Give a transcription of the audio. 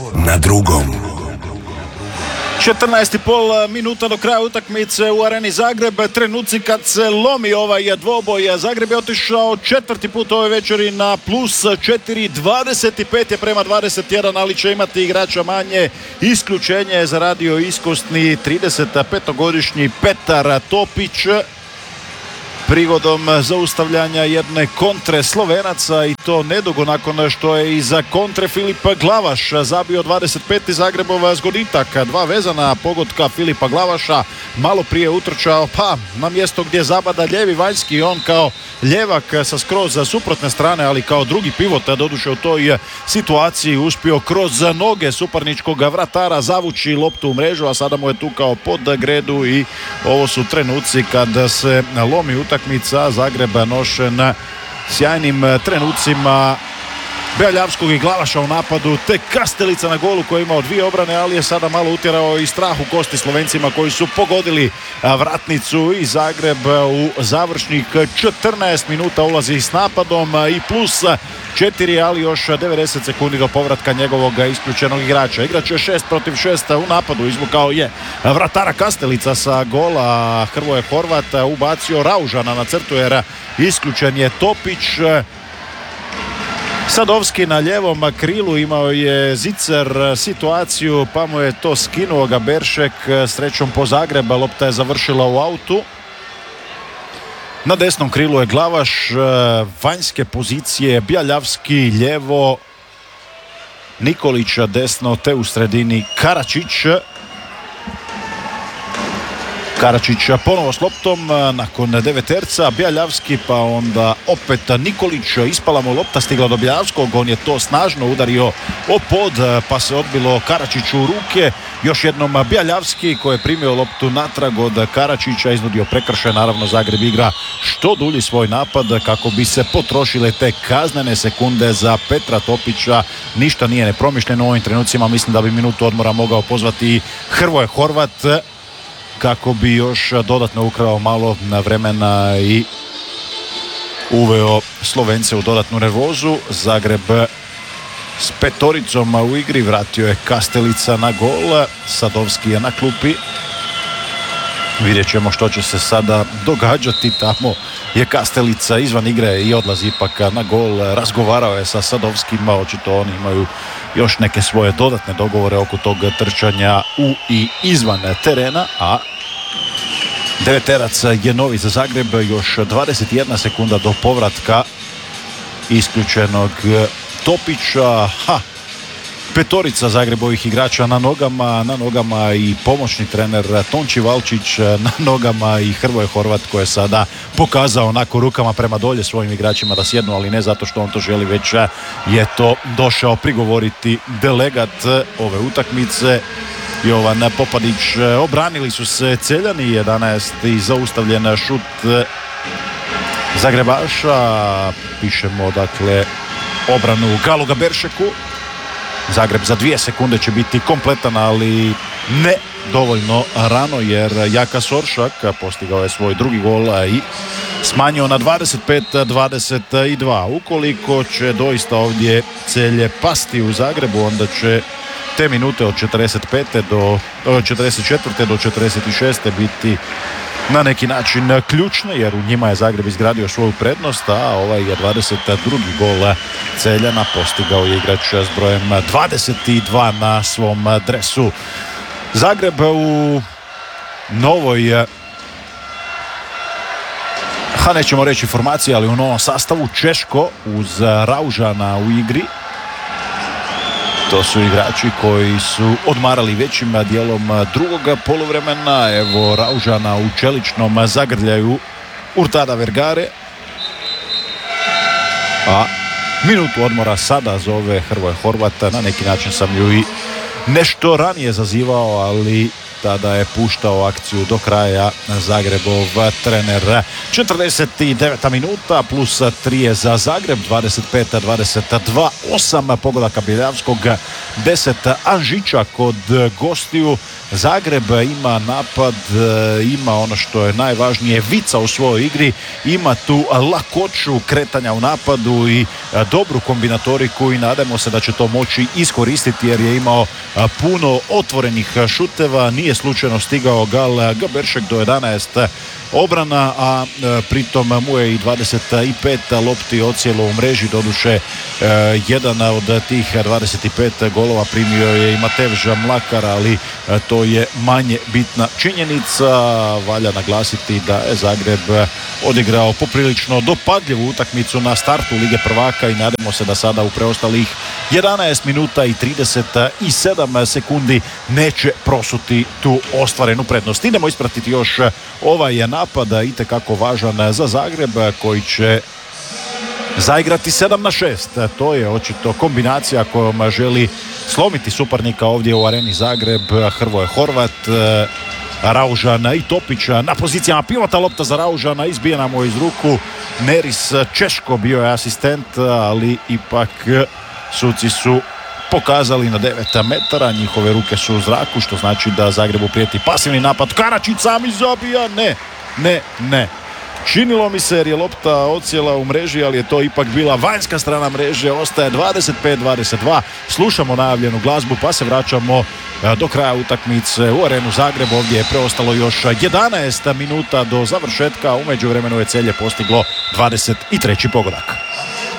na drugom. 14,5 minuta do kraja utakmice u Areni Zagreb. Trenuci kad se lomi ovaj dvoboj. Zagreb je otišao četvrti put ove večeri na plus 4. 25 je prema 21, ali će imati igrača manje. Isključenje je zaradio iskusni 35-godišnji Petar Topić prigodom zaustavljanja jedne kontre Slovenaca, i to nedugo nakon što je iza kontre Filip Glavaš zabio 25. Zagrebov zgoditak. Dva vezana pogotka Filipa Glavaša, malo prije utrčao na mjesto gdje zabada ljevi vanjski, on kao ljevak sa skroz suprotne strane, ali kao drugi pivot, doduše u toj situaciji uspio kroz noge suparničkog vratara zavući loptu u mrežu, a sada mu je tu kao pod gredu i ovo su trenuci kad se lomi utakmica. Zagreb nošen sjajnim trenucima Beljavskog i Glavaša u napadu, te Kastelica na golu koji je imao dvije obrane, ali je sada malo utjerao i strah u kosti Slovencima koji su pogodili vratnicu, i Zagreb u završnih 14 minuta ulazi s napadom i plus 4, ali još 90 sekundi do povratka njegovog isključenog igrača. Igrač je 6 protiv 6 u napadu, izvukao je vratara Kastelica sa gola. Hrvoje Horvat ubacio Raužana na crtu jer isključen je Topić. Sadovski na ljevom krilu, imao je Zicer situaciju pa mu je to skinuo Gaberšek, srećom po Zagreba, lopta je završila u autu. Na desnom krilu je Glavaš, vanjske pozicije Bjaljavski ljevo, Nikolić desno, te u sredini Karačić. Karačić ponovo s loptom nakon deveterca, Bjaljavski pa onda opet Nikolić, ispala mu lopta, stigla do Bjaljavskog, on je to snažno udario o pod pa se odbilo Karačiću u ruke. Još jednom Bjaljavski koji je primio loptu natrag od Karačića, iznudio prekršaj. Naravno Zagreb igra što dulji svoj napad kako bi se potrošile te kaznene sekunde za Petra Topića. Ništa nije nepromišljeno u ovim trenucima, mislim da bi minutu odmora mogao pozvati Hrvoje Horvat kako bi još dodatno ukrao malo na vremena i uveo Slovence u dodatnu nervozu. Zagreb s petoricom u igri, vratio je Kastelica na gol, Sadovski je na klupi. Vidjet ćemo što će se sada događati. Tamo je Kastelica izvan igre i odlazi ipak na gol. Razgovarao je sa Sadovskima, očito oni imaju još neke svoje dodatne dogovore oko tog trčanja u i izvan terena, a deveterac je novi za Zagreb. Još 21 sekunda do povratka isključenog Topića. Petorica Zagrebovih igrača na nogama i pomoćni trener Tonči Valčić na nogama, i Hrvoje Horvat koji je sada pokazao onako rukama prema dolje svojim igračima da sjednu, ali ne zato što on to želi, već je to došao prigovoriti delegat ove utakmice. Jovan Popadić. Obranili su se Celjani, 11. zaustavljen šut Zagrebaša. Pišemo dakle obranu Galu Gaberšeku. Zagreb za 2 sekunde će biti kompletan, ali ne dovoljno rano jer Jaka Soršak postigao je svoj drugi gol i smanjio na 25-22. Ukoliko će doista ovdje Celje pasti u Zagrebu, onda će te minute od 44. do 46. biti na neki način ključne, jer u njima je Zagreb izgradio svoju prednost, a ovaj je 22. gol Celjana postigao je igrač s brojem 22 na svom dresu. Zagreb u novoj, nećemo reći formaciji, ali u novom sastavu. Češko uz Raužana u igri. To su igrači koji su odmarali većim dijelom drugog poluvremena. Evo Raužana u čeličnom zagrljaju Urtada Vergare. A minutu odmora sada zove Hrvoje Horvat. Na neki način sam ju i nešto ranije zazivao, ali tada je puštao akciju do kraja Zagrebov trener. 49. minuta plus 3 je za Zagreb, 25-22, 8 pogodaka Bjeljavskog, 10 Anžića kod gostiju. Zagreb ima napad, ima ono što je najvažnije, vica u svojoj igri, ima tu lakoću kretanja u napadu i dobru kombinatoriku i nadamo se da će to moći iskoristiti jer je imao puno otvorenih šuteva, nije slučajno stigao Gal Gaberšek do 11 obrana, a pritom mu je i 25 lopti ocijelo u mreži, doduše jedan od tih 25 golova primio je i Matevž Mlakar, ali to je manje bitna činjenica. Valja naglasiti da je Zagreb odigrao poprilično dopadljivu utakmicu na startu Lige prvaka i nadamo se da sada u preostalih 11 minuta i 37 sekundi neće prosuti tu ostvarenu prednost. Idemo ispratiti još ovaj napad, itekako važan za Zagreb koji će zaigrati 7-6. To je očito kombinacija kojom želi slomiti suparnika ovdje u Areni Zagreb. Hrvoje Horvat, Raužan i Topić na pozicijama pivota, lopta za Raužana izbijena mu iz ruku. Neris Češko bio je asistent, ali ipak suci su pokazali na 9 metara, njihove ruke su u zraku, što znači da Zagrebu prijeti pasivni napad. Karačić sami zabija, ne. Činilo mi se jer je lopta ocijela u mreži, ali je to ipak bila vanjska strana mreže. Ostaje 25-22. Slušamo najavljenu glazbu pa se vraćamo do kraja utakmice u Arenu Zagreb. Ovdje je preostalo još 11 minuta do završetka. U međuvremenu je Celje postiglo 23. pogodak.